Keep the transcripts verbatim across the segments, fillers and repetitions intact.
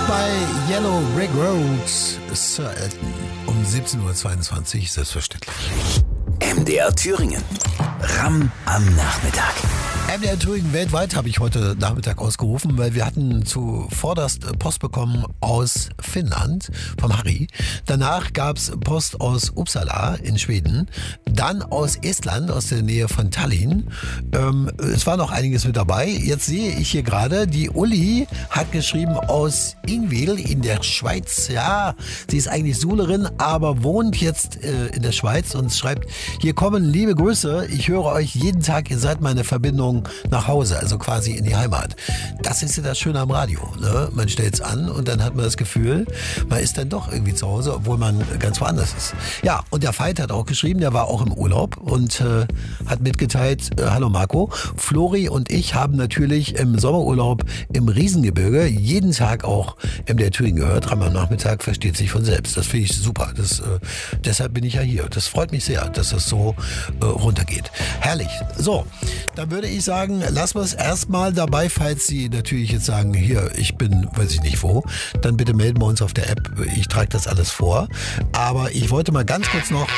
bei Yellow Brick Road, Sir Elton. Um siebzehn Uhr zweiundzwanzig, selbstverständlich. M D R Thüringen. Ram am Nachmittag. M D R Thüringen weltweit habe ich heute Nachmittag ausgerufen, weil wir hatten zuvorderst Post bekommen aus Finnland, vom Harry. Danach gab es Post aus Uppsala in Schweden. Dann aus Estland, aus der Nähe von Tallinn. Ähm, es war noch einiges mit dabei. Jetzt sehe ich hier gerade, die Uli hat geschrieben aus Ingwil in der Schweiz. Ja, sie ist eigentlich Sulerin, aber wohnt jetzt äh, in der Schweiz und schreibt, hier kommen liebe Grüße. Ich höre euch jeden Tag, ihr seid meine Verbindung nach Hause, also quasi in die Heimat. Das ist ja das Schöne am Radio. Ne? Man stellt es an und dann hat man das Gefühl, man ist dann doch irgendwie zu Hause, obwohl man ganz woanders ist. Ja, und der Veit hat auch geschrieben, der war auch im Urlaub und äh, hat mitgeteilt, äh, hallo Marco, Flori und ich haben natürlich im Sommerurlaub im Riesengebirge jeden Tag auch M D R Thüringen gehört. Am Nachmittag versteht sich von selbst. Das finde ich super. Das, äh, deshalb bin ich ja hier. Das freut mich sehr, dass das so äh, runtergeht. Herrlich. So, dann würde ich sagen, lassen wir es erstmal dabei, falls Sie natürlich jetzt sagen, hier, ich bin, weiß ich nicht wo, dann bitte melden wir uns auf der App. Ich trage das alles vor. Aber ich wollte mal ganz kurz noch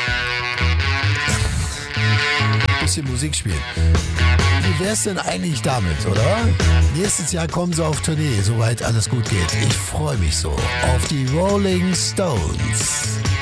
ein bisschen Musik spielen. Wie wär's denn eigentlich damit, oder? Nächstes Jahr kommen sie auf Tournee, soweit alles gut geht. Ich freue mich so auf die Rolling Stones.